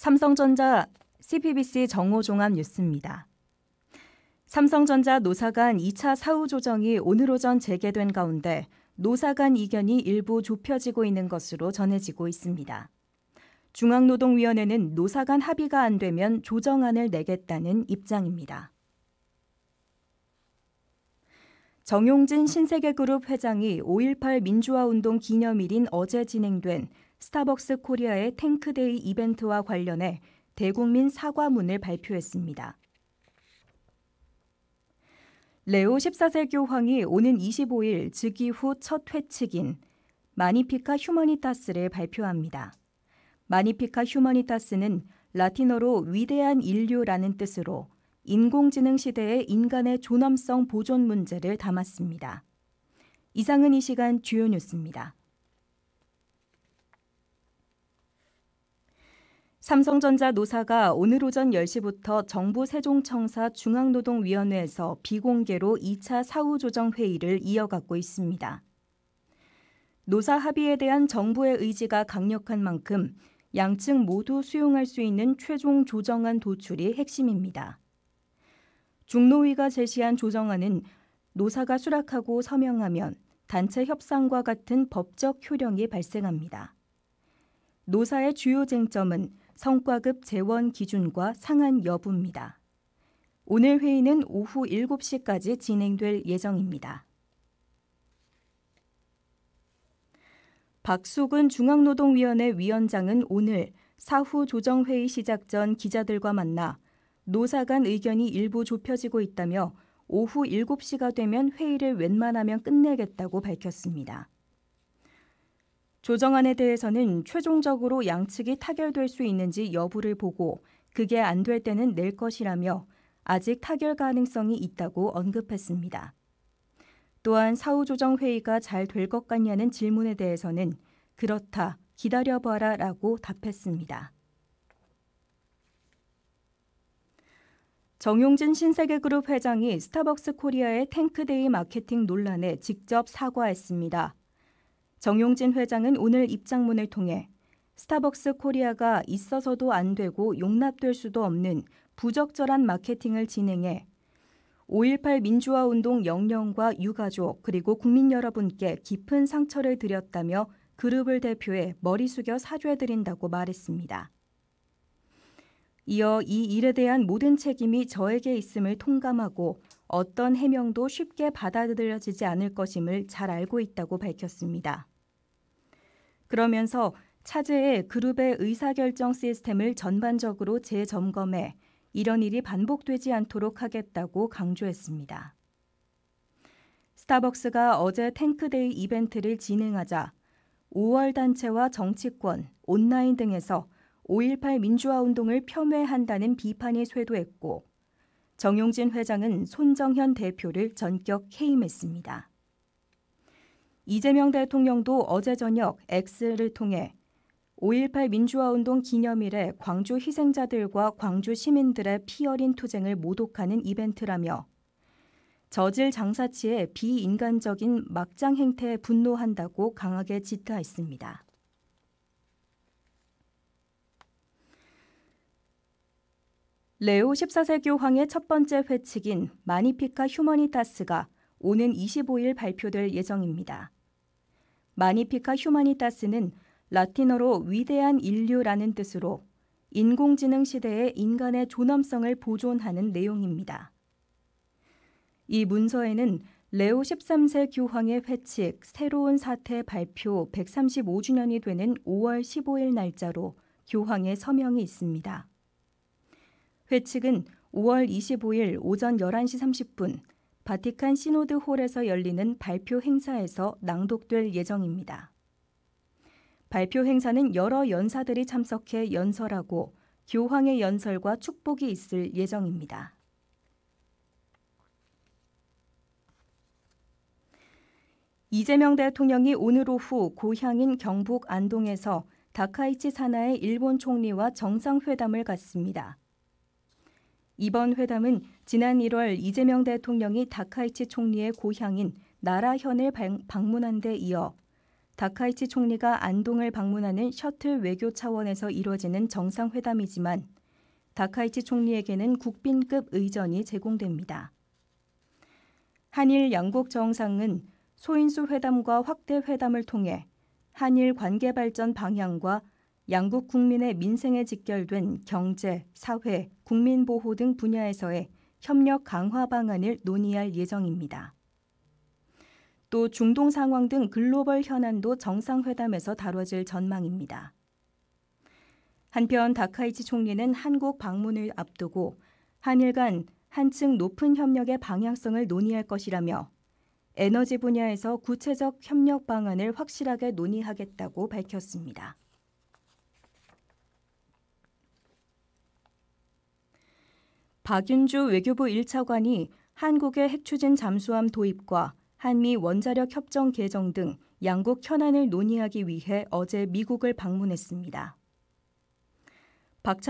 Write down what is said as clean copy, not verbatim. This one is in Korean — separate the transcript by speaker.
Speaker 1: 삼성전자 CPBC 정오종합 뉴스입니다. 삼성전자 노사 간 2차 사후 조정이 오늘 오전 재개된 가운데 노사 간 이견이 일부 좁혀지고 있는 것으로 전해지고 있습니다. 중앙노동위원회는 노사 간 합의가 안 되면 조정안을 내겠다는 입장입니다. 정용진 신세계그룹 회장이 5.18 민주화운동 기념일인 어제 진행된 스타벅스 코리아의 탱크데이 이벤트와 관련해 대국민 사과문을 발표했습니다. 레오 14세 교황이 오는 25일 즉위 후 첫 회칙인 마니피카 휴머니타스를 발표합니다. 마니피카 휴머니타스는 라틴어로 위대한 인류라는 뜻으로 인공지능 시대의 인간의 존엄성 보존 문제를 담았습니다. 이상은 이 시간 주요 뉴스입니다. 삼성전자 노사가 오늘 오전 10시부터 정부 세종청사 중앙노동위원회에서 비공개로 2차 사후조정회의를 이어가고 있습니다. 노사 합의에 대한 정부의 의지가 강력한 만큼 양측 모두 수용할 수 있는 최종 조정안 도출이 핵심입니다. 중노위가 제시한 조정안은 노사가 수락하고 서명하면 단체 협상과 같은 법적 효력이 발생합니다. 노사의 주요 쟁점은 성과급 재원 기준과 상한 여부입니다. 오늘 회의는 오후 7시까지 진행될 예정입니다. 박수근 중앙노동위원회 위원장은 오늘 사후 조정회의 시작 전 기자들과 만나 노사 간 의견이 일부 좁혀지고 있다며 오후 7시가 되면 회의를 웬만하면 끝내겠다고 밝혔습니다. 조정안에 대해서는 최종적으로 양측이 타결될 수 있는지 여부를 보고 그게 안 될 때는 낼 것이라며 아직 타결 가능성이 있다고 언급했습니다. 또한 사후조정회의가 잘 될 것 같냐는 질문에 대해서는 그렇다, 기다려봐라 라고 답했습니다. 정용진 신세계그룹 회장이 스타벅스 코리아의 탱크데이 마케팅 논란에 직접 사과했습니다. 정용진 회장은 오늘 입장문을 통해 스타벅스 코리아가 있어서도 안 되고 용납될 수도 없는 부적절한 마케팅을 진행해 5.18 민주화운동 영령과 유가족 그리고 국민 여러분께 깊은 상처를 드렸다며 그룹을 대표해 머리 숙여 사죄드린다고 말했습니다. 이어 이 일에 대한 모든 책임이 저에게 있음을 통감하고 어떤 해명도 쉽게 받아들여지지 않을 것임을 잘 알고 있다고 밝혔습니다. 그러면서 차제의 그룹의 의사결정 시스템을 전반적으로 재점검해 이런 일이 반복되지 않도록 하겠다고 강조했습니다. 스타벅스가 어제 탱크데이 이벤트를 진행하자 5월 단체와 정치권, 온라인 등에서 5.18 민주화운동을 폄훼한다는 비판이 쇄도했고 정용진 회장은 손정현 대표를 전격 해임했습니다. 이재명 대통령도 어제 저녁 X를 통해 5.18 민주화운동 기념일에 광주 희생자들과 광주 시민들의 피 어린 투쟁을 모독하는 이벤트라며 저질 장사치의 비인간적인 막장 행태에 분노한다고 강하게 질타했습니다. 레오 14세 교황의 첫 번째 회칙인 마니피카 휴머니타스가 오는 25일 발표될 예정입니다. 마니피카 휴머니타스는 라틴어로 위대한 인류라는 뜻으로 인공지능 시대의 인간의 존엄성을 보존하는 내용입니다. 이 문서에는 레오 13세 교황의 회칙 새로운 사태 발표 135주년이 되는 5월 15일 날짜로 교황의 서명이 있습니다. 회칙은 5월 25일 오전 11시 30분 바티칸 시노드 홀에서 열리는 발표 행사에서 낭독될 예정입니다. 발표 행사는 여러 연사들이 참석해 연설하고 교황의 연설과 축복이 있을 예정입니다. 이재명 대통령이 오늘 오후 고향인 경북 안동에서 다카이치 사나의 일본 총리와 정상회담을 갖습니다. 이번 회담은 지난 1월 이재명 대통령이 다카이치 총리의 고향인 나라현을 방문한 데 이어 다카이치 총리가 안동을 방문하는 셔틀 외교 차원에서 이뤄지는 정상회담이지만 다카이치 총리에게는 국빈급 의전이 제공됩니다. 한일 양국 정상은 소인수 회담과 확대 회담을 통해 한일 관계 발전 방향과 양국 국민의 민생에 직결된 경제, 사회, 국민 보호 등 분야에서의 협력 강화 방안을 논의할 예정입니다. 또 중동 상황 등 글로벌 현안도 정상회담에서 다뤄질 전망입니다. 한편 다카이치 총리는 한국 방문을 앞두고 한일 간 한층 높은 협력의 방향성을 논의할 것이라며 에너지 분야에서 구체적 협력 방안을 확실하게 논의하겠다고 밝혔습니다. 박윤주 외교부 1차관이 한국의 핵추진 잠수함 도입과 한미 원자력 협정 개정 등 양국 현안을 논의하기 위해 어제 미국을 방문했습니다. 박